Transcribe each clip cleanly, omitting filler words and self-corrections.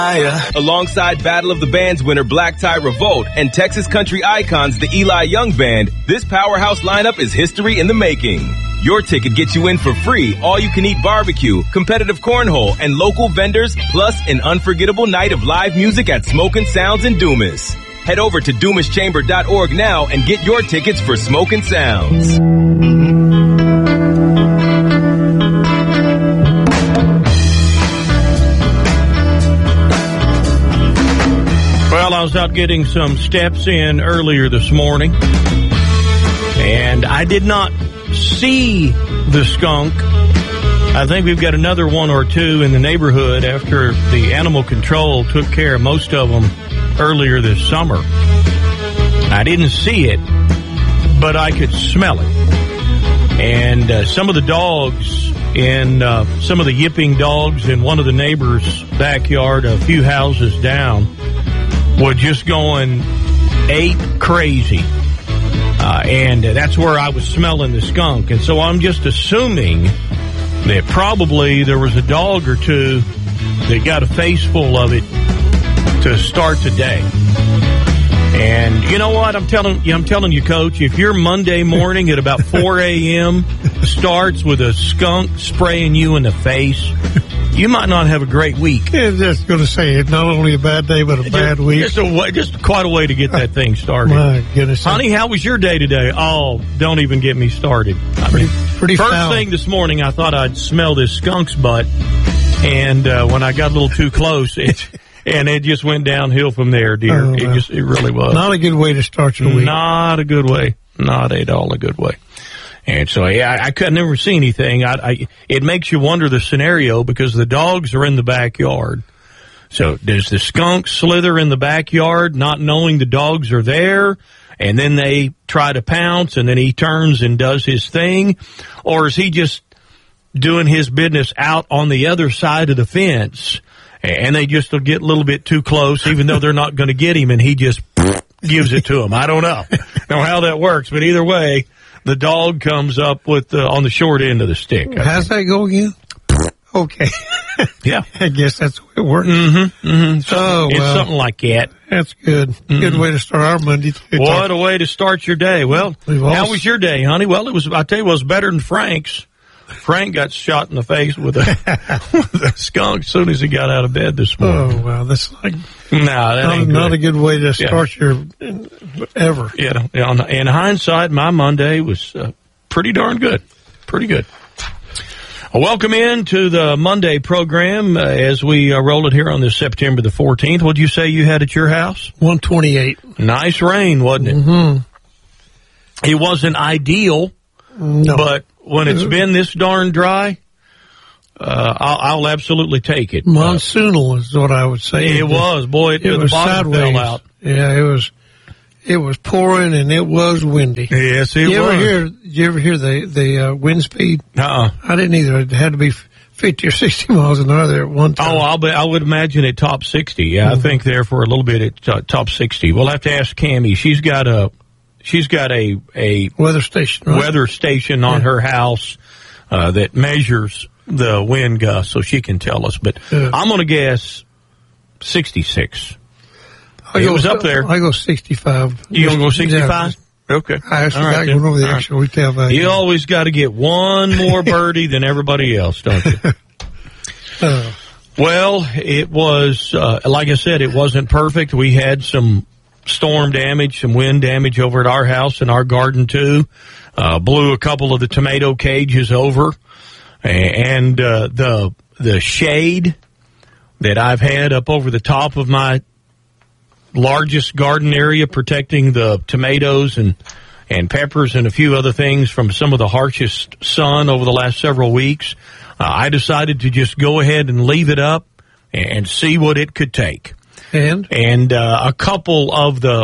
Alongside Battle of the Bands winner Black Tie Revolt and Texas country icons the Eli Young Band, this powerhouse lineup is history in the making. Your ticket gets you in for free, all-you-can-eat barbecue, competitive cornhole, and local vendors, plus an unforgettable night of live music at Smokin' Sounds in Dumas. Head over to dumaschamber.org now and get your tickets for Smokin' Sounds. Well, I was out getting some steps in earlier this morning, and I did not see the skunk. I think we've got another one or two in the neighborhood after the animal control took care of most of them earlier this summer. I didn't see it, but I could smell it. And some of the dogs some of the yipping dogs in one of the neighbors' backyard, a few houses down, were just going ape crazy. And that's where I was smelling the skunk. And so I'm just assuming that probably there was a dog or two that got a face full of it to start the day. And you know what? I'm telling you, Coach, if your Monday morning at about 4 a.m. starts with a skunk spraying you in the face, you might not have a great week. Yeah, just going to say, it's not only a bad day, but a bad week. Just quite a way to get that thing started. My goodness. Honey, how was your day today? Oh, don't even get me started. Pretty first foul. thing this morning, I thought I'd smell this skunk's butt, and when I got a little too close, it just went downhill from there, dear. Oh, well. It really was. Not a good way to start your week. Not a good way. Not at all a good way. And so, yeah, I could never see anything. It makes you wonder the scenario because the dogs are in the backyard. So does the skunk slither in the backyard not knowing the dogs are there, and then they try to pounce, and then he turns and does his thing? Or is he just doing his business out on the other side of the fence, and they just will get a little bit too close, even though they're not going to get him, and he just gives it to him? I don't know how that works, but either way, the dog comes up with on the short end of the stick. How's that go again? Okay. Yeah. I guess that's the way it works. Mm-hmm. Mm-hmm. It's well, something like that. That's good. Mm-hmm. Good way to start our Monday. What a way to start your day. Well, how was your day, honey? Well, I tell you, it was better than Frank's. Frank got shot in the face with a skunk as soon as he got out of bed this morning. Oh, well, that's like not a good way to start your ever. Yeah. In hindsight, my Monday was pretty darn good. Pretty good. Welcome in to the Monday program as we roll it here on this September the 14th. What did you say you had at your house? 128. Nice rain, wasn't it? Mm-hmm. It wasn't ideal, no. But when it's been this darn dry, I'll absolutely take it. Monsoonal is what I would say. It was. Boy, it was the bottom sideways. fell out. Yeah, it was pouring and it was windy. Yes, it was. Did you ever hear the wind speed? Uh-uh. I didn't either. It had to be 50 or 60 miles an hour there at one time. Oh, I would imagine it top 60. Yeah, mm-hmm. I think there for a little bit it top 60. We'll have to ask Cammie. She's got a weather station, right? Weather station on her house that measures the wind gusts, so she can tell us. But I'm going to guess 66. It was up there. I go 65. You going to go 65? Yeah. Okay. I actually got to go over the actual retail value. You always got to get one more birdie than everybody else, don't you? Well, it was, like I said, it wasn't perfect. We had some storm damage, some wind damage over at our house and our garden, too. Blew a couple of the tomato cages over. And the shade that I've had up over the top of my largest garden area protecting the tomatoes and peppers and a few other things from some of the harshest sun over the last several weeks, I decided to just go ahead and leave it up and see what it could take. And a couple of the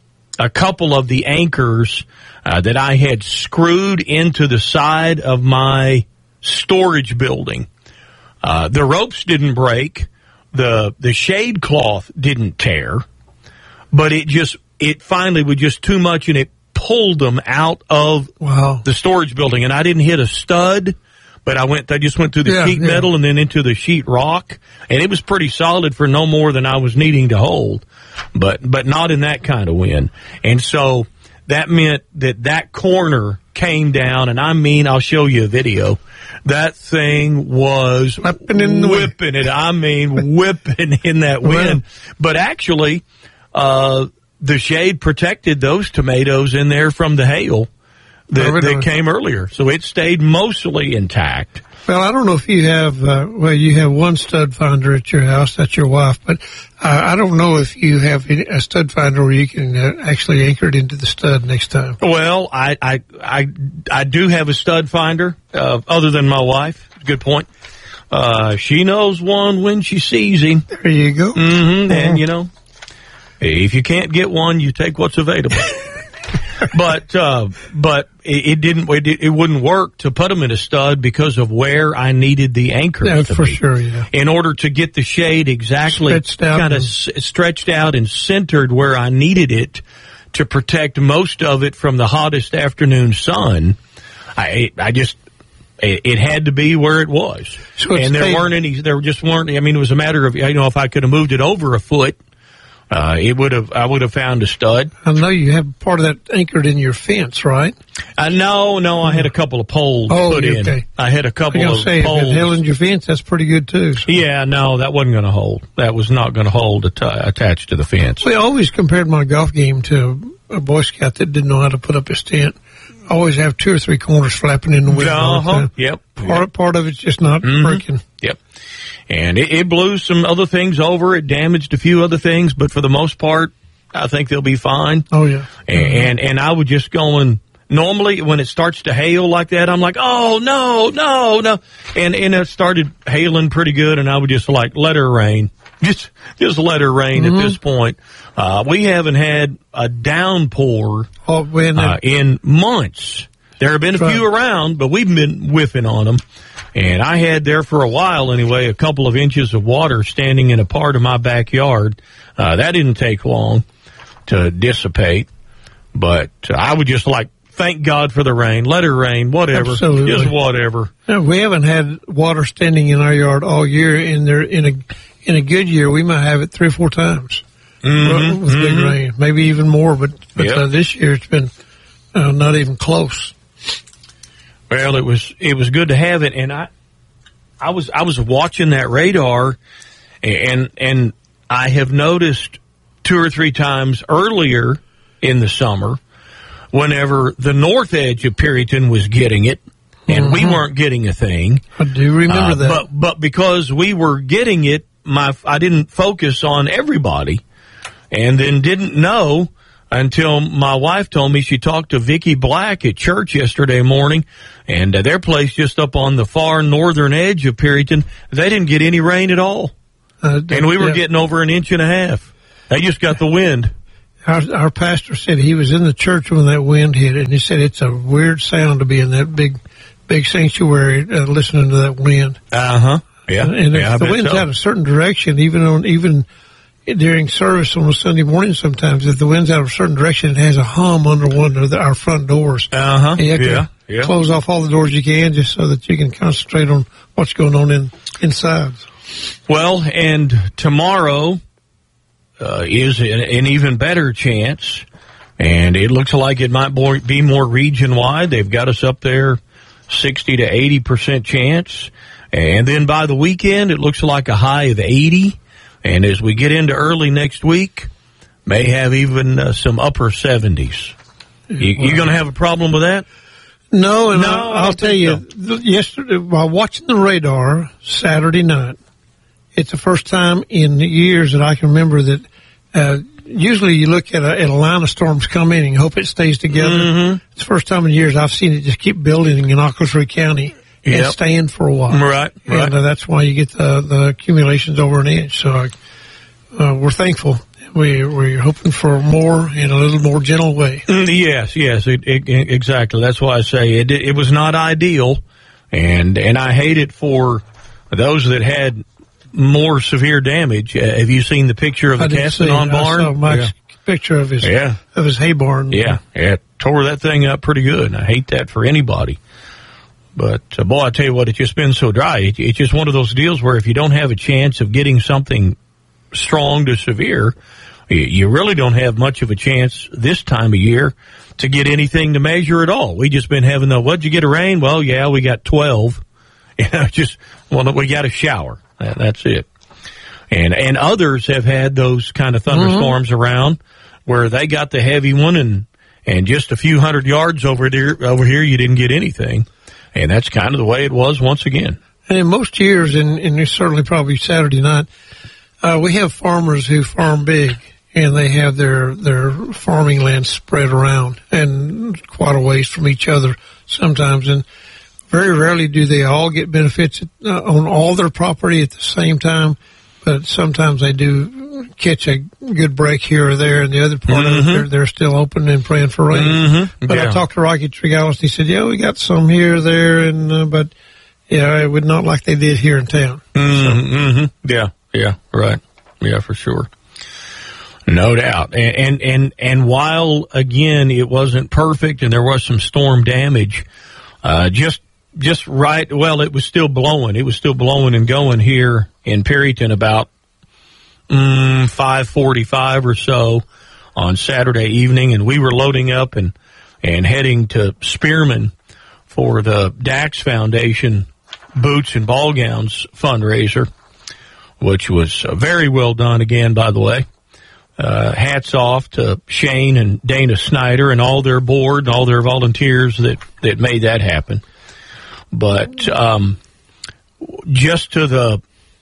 anchors that I had screwed into the side of my storage building, the ropes didn't break, the shade cloth didn't tear, but it finally was just too much, and it pulled them out of the storage building. And I didn't hit a stud, but I just went through the sheet metal and then into the sheet rock, and it was pretty solid for no more than I was needing to hold, but not in that kind of wind. And so that meant that corner came down, and I mean, I'll show you a video. That thing was whipping it. I mean, whipping in that wind. But actually, the shade protected those tomatoes in there from the hail that came earlier. So it stayed mostly intact. Well, I don't know if you have, you have one stud finder at your house. That's your wife. But I don't know if you have a stud finder where you can actually anchor it into the stud next time. Well, I do have a stud finder, other than my wife. Good point. She knows one when she sees him. There you go. Mm-hmm. And, you know, if you can't get one, you take what's available. But it wouldn't work to put them in a stud because of where I needed the anchor. Yeah, for sure, yeah. In order to get the shade exactly kind of stretched out and centered where I needed it to protect most of it from the hottest afternoon sun, it had to be where it was. So and there just weren't, I mean, it was a matter of, you know, if I could have moved it over a foot, I would have found a stud. I know you have part of that anchored in your fence, right? No, I had a couple of poles put in. Okay. I had a couple of poles. If it held in your fence, that's pretty good too. So. Yeah, no, that wasn't going to hold. That was not going to hold attached to the fence. We always compared my golf game to a Boy Scout that didn't know how to put up his tent. I always have 2 or 3 corners flapping in the wind. Yep. Part of it's just not breaking. Yep. And it blew some other things over. It damaged a few other things, but for the most part, I think they'll be fine. Oh, yeah. And I would just go and normally when it starts to hail like that, I'm like, oh, no. And it started hailing pretty good, and I would just like let her rain. Just let her rain at this point. We haven't had a downpour in months. There have been a few around, but we've been whiffing on them. And I had there for a while anyway, a couple of inches of water standing in a part of my backyard. That didn't take long to dissipate. But I would just like, thank God for the rain. Let her rain, whatever. Absolutely. Just whatever. No, we haven't had water standing in our yard all year. In a good year, we might have it 3 or 4 times with big rain. Maybe even more, but this year it's been not even close. Well, it was good to have it, and I was watching that radar, and I have noticed 2 or 3 times earlier in the summer, whenever the north edge of Perryton was getting it, and we weren't getting a thing. I do remember that, but because we were getting it, I didn't focus on everybody, and then didn't know. Until my wife told me she talked to Vicki Black at church yesterday morning, and their place just up on the far northern edge of Perryton, they didn't get any rain at all. And we were getting over 1.5 inches. They just got the wind. Our pastor said he was in the church when that wind hit, and he said it's a weird sound to be in that big sanctuary listening to that wind. Yeah. And if the wind's out a certain direction, even during service on a Sunday morning, sometimes if the wind's out of a certain direction, it has a hum under one of our front doors. And you have to close off all the doors you can just so that you can concentrate on what's going on inside. Well, and tomorrow is an even better chance, and it looks like it might be more region-wide. They've got us up there 60 to 80% chance, and then by the weekend, it looks like a high of 80. And as we get into early next week, may have even some upper 70s. You going to have a problem with that? No, and I'll tell you, yesterday, while watching the radar Saturday night, it's the first time in years that I can remember that usually you look at a line of storms coming and hope it stays together. It's the first time in years I've seen it just keep building in Ocklesbury County. And staying for a while. Right. And that's why you get the accumulations over 1 inch. So we're thankful. We're hoping for more in a little more gentle way. Yes, exactly. That's why I say it was not ideal, and I hate it for those that had more severe damage. Have you seen the picture of the Castanon barn? I saw Mike's picture of his hay barn. Yeah, tore that thing up pretty good, and I hate that for anybody. But, boy, I tell you what, it's just been so dry. It's just one of those deals where if you don't have a chance of getting something strong to severe, you really don't have much of a chance this time of year to get anything to measure at all. We just been having what'd you get, a rain? Well, yeah, we got 12. We got a shower. That's it. And others have had those kind of thunderstorms around where they got the heavy one and just a few 100 yards over here, you didn't get anything. And that's kind of the way it was once again. And in most years, and certainly probably Saturday night, we have farmers who farm big, and they have their farming land spread around and quite a ways from each other sometimes. And very rarely do they all get benefits on all their property at the same time, but sometimes they do catch a good break here or there, and the other part of it, they're still open and praying for rain. But I talked to Rocky Tregalis, and he said, yeah, we got some here, there, and but yeah, it would not like they did here in town. Yeah, right. Yeah, for sure. No doubt. And while, again, it wasn't perfect and there was some storm damage, just right, well, it was still blowing. It was still blowing and going here in Perryton about 5:45 or so on Saturday evening, and we were loading up and heading to Spearman for the Dax Foundation Boots and Ball Gowns fundraiser, which was very well done again, by the way. Hats off to Shane and Dana Snyder and all their board and all their volunteers that made that happen. But just to the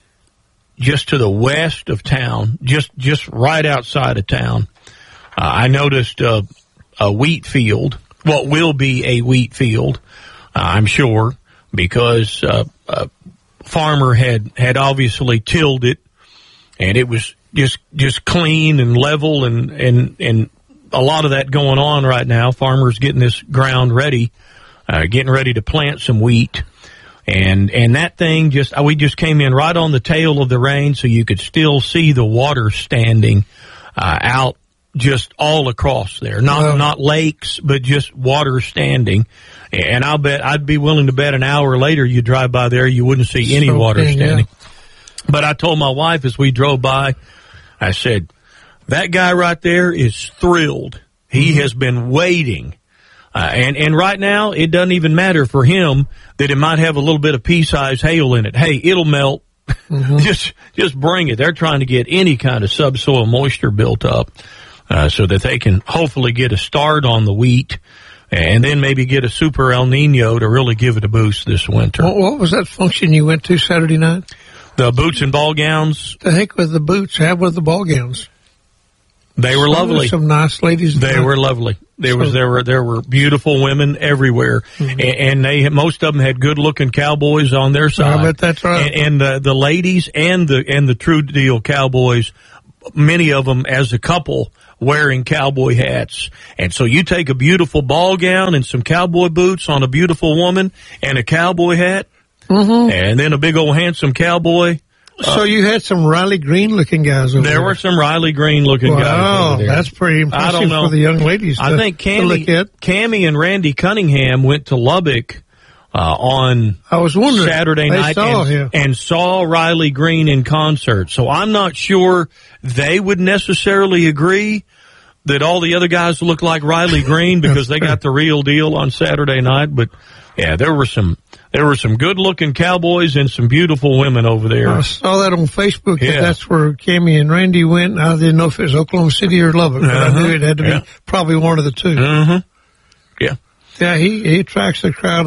west of town, just right outside of town, I noticed a wheat field. What will be a wheat field, I'm sure, because a farmer had obviously tilled it, and it was just clean and level, and a lot of that going on right now. Farmers getting this ground ready, getting ready to plant some wheat, and that thing we just came in right on the tail of the rain, so you could still see the water standing out just all across there. Not lakes, but just water standing. And I'd be willing to bet an hour later you drive by there, you wouldn't see any water standing. Yeah. But I told my wife as we drove by, I said, that guy right there is thrilled. He has been waiting. And right now, it doesn't even matter for him that it might have a little bit of pea-sized hail in it. Hey, it'll melt. Just bring it. They're trying to get any kind of subsoil moisture built up so that they can hopefully get a start on the wheat and then maybe get a super El Nino to really give it a boost this winter. What was that function you went to Saturday night? The boots and ball gowns. The heck with the boots. How with the ball gowns? They were lovely. Some nice ladies. They were lovely. There were beautiful women everywhere, and most of them had good looking cowboys on their side. I bet that's right. And the ladies and the true deal cowboys, many of them as a couple wearing cowboy hats. And so you take a beautiful ball gown and some cowboy boots on a beautiful woman and a cowboy hat, and then a big old handsome cowboy. So you had some Riley Green looking guys over there. There were some Riley Green looking guys over there. That's pretty impressive for the young ladies to, I think Cammie and Randy Cunningham went to Lubbock on Saturday night and saw Riley Green in concert. So I'm not sure they would necessarily agree that all the other guys look like Riley Green because they got the real deal on Saturday night. But yeah, there were some good-looking cowboys and some beautiful women over there. I saw that on Facebook. Yeah. That's where Cammie and Randy went. I didn't know if it was Oklahoma City or Lubbock, but I knew it had to be probably one of the two. Yeah. Yeah, he attracts a crowd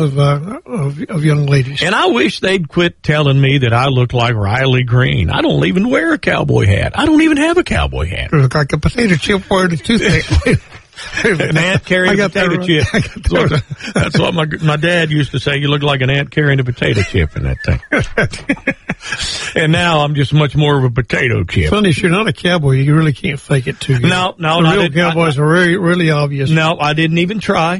of young ladies. And I wish they'd quit telling me that I look like Riley Green. I don't even wear a cowboy hat. I don't even have a cowboy hat. You look like a potato chip wearing a toothache. An ant carrying a potato chip. That's what my dad used to say. You look like an ant carrying a potato chip in that thing. And now I'm just much more of a potato chip. Funny, if you're not a cowboy, you really can't fake it too good. No, the real cowboys are really, really obvious. No, I didn't even try.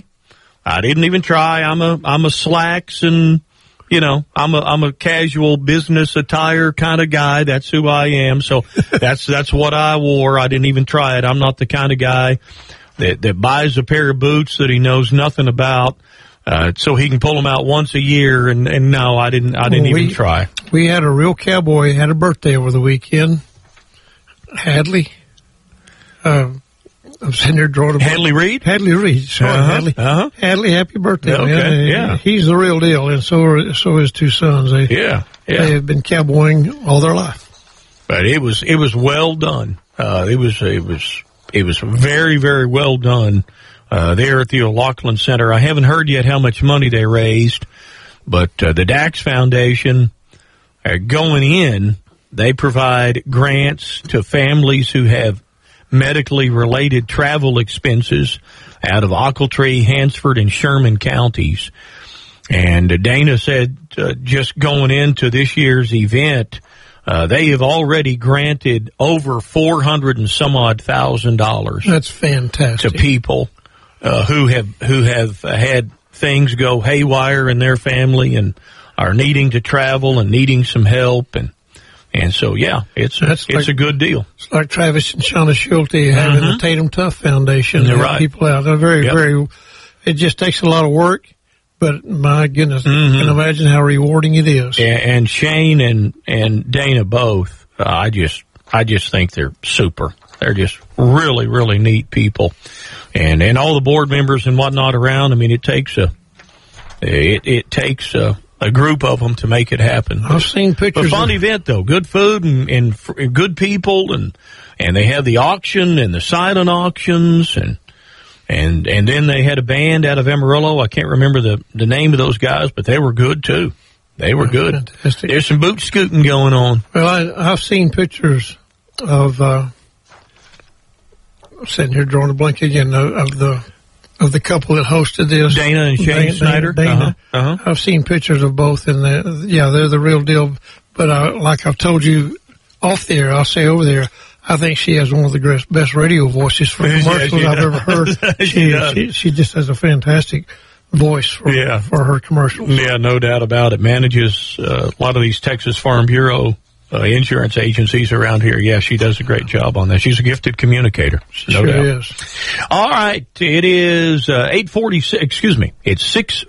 I'm a slacks and, I'm a casual business attire kind of guy. That's who I am. So that's what I wore. I didn't even try it. I'm not the kind of guy that buys a pair of boots that he knows nothing about, so he can pull them out once a year. And no, I didn't even try. We had a real cowboy had a birthday over the weekend. Hadley. I'm sitting there drawing Hadley Reed? Hadley Reed. Sorry, Hadley. Hadley, happy birthday, okay. man. Yeah. He's the real deal, and so his two sons. They have been cowboying all their life. But it was well done. It was very, very well done there at the O'Loughlin Center. I haven't heard yet how much money they raised, but the Dax Foundation going in, they provide grants to families who have medically related travel expenses out of Ochiltree, Hansford, and Sherman counties. And Dana said just going into this year's event, they have already granted over $400,000 and some odd $1,000. That's fantastic. To people who have had things go haywire in their family and are needing to travel and needing some help, and so it's a good deal. It's like Travis and Shauna Schulte having the Tatum Tough Foundation. They're right. People out. They're very. It just takes a lot of work. But my goodness, I can imagine how rewarding it is. And Shane and Dana both, I just think they're super. They're just really, really neat people, and all the board members and whatnot around. I mean, it takes a group of them to make it happen. I've seen pictures. A fun event though, good food and good people, and they have the auction and the silent auctions and then they had a band out of Amarillo. I can't remember the name of those guys, but they were good too. They were good. Fantastic. There's some boot scooting going on. Well, I've seen pictures of I'm sitting here drawing a blank again of the couple that hosted this. Dana and Shane Snyder. Dana. I've seen pictures of both, and they're the real deal. But like I've told you off the air, I'll say over there, I think she has one of the best radio voices for commercials I've ever heard. She just has a fantastic voice for her commercials. Yeah, no doubt about it. Manages a lot of these Texas Farm Bureau insurance agencies around here. Yeah, she does a great job on that. She's a gifted communicator. No doubt. Is. All right, it is 8:46. Excuse me, it's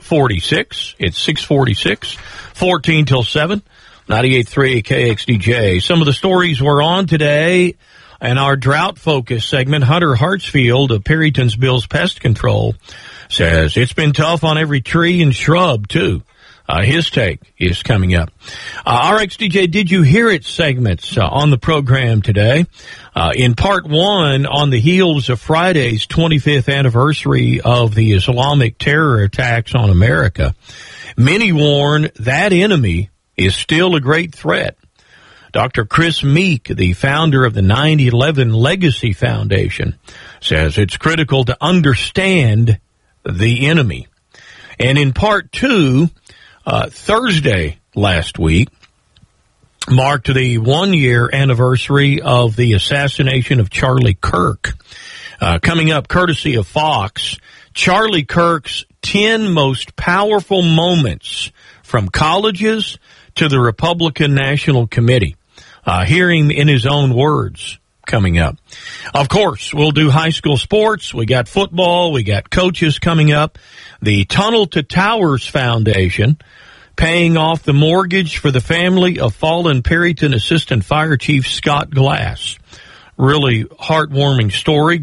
6:46. It's 6:46. 14 till 7. 98.3 KXDJ. Some of the stories we're on today in our drought focus segment. Hunter Hartsfield of Perryton's Bill's Pest Control says it's been tough on every tree and shrub too. His take is coming up. RxDJ, did you hear it segments on the program today? In part one, on the heels of Friday's 25th anniversary of the Islamic terror attacks on America, many warn that enemy is still a great threat. Dr. Chris Meek, the founder of the 9/11 Legacy Foundation, says it's critical to understand the enemy. And in part two, Thursday last week marked the 1-year anniversary of the assassination of Charlie Kirk. Coming up, courtesy of Fox, Charlie Kirk's 10 most powerful moments from colleges to the Republican National Committee. Hear him in his own words coming up. Of course, we'll do high school sports. We got football. We got coaches coming up. The Tunnel to Towers Foundation paying off the mortgage for the family of fallen Perryton Assistant Fire Chief Scott Glass. Really heartwarming story.